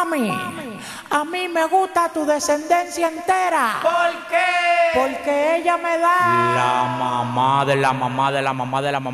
Mami, a mí me gusta tu descendencia entera. ¿Por qué? Porque ella me da La mamá de la mamá de la mamá de la mamá.